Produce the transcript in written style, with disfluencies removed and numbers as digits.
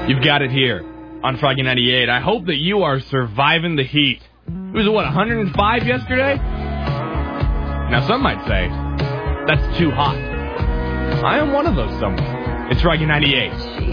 You've got it here on Froggy 98. I hope that you are surviving the heat. It was, 105 yesterday? Now, some might say that's too hot. I am one of those someone. It's Froggy 98.